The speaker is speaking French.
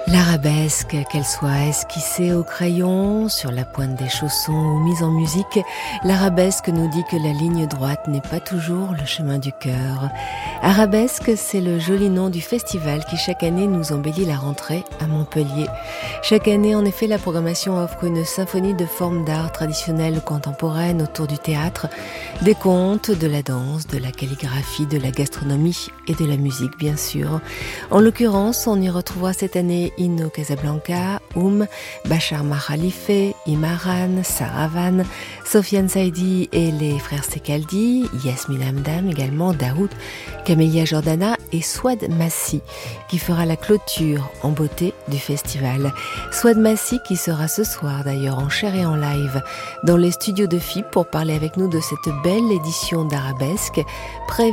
L'arabesque, qu'elle soit esquissée au crayon, sur la pointe des chaussons ou mise en musique, l'arabesque nous dit que la ligne droite n'est pas toujours le chemin du cœur. Arabesque, c'est le joli nom du festival qui chaque année nous embellit la rentrée à Montpellier. Chaque année, en effet, la programmation offre une symphonie de formes d'art traditionnelles ou contemporaines autour du théâtre, des contes, de la danse, de la calligraphie, de la gastronomie et de la musique, bien sûr. En l'occurrence, on y retrouvera cette année Inno Casablanca, Bachar Mahalife, Imaran, Saravan, Sofiane Saidi et les frères Sekaldi, Yasmine Hamdam également, Daoud, Camélia Jordana et Souad Massi, qui fera la clôture en beauté du festival. Souad Massi qui sera ce soir d'ailleurs en chair et en live dans les studios de FIP pour parler avec nous de cette belle édition d'Arabesque,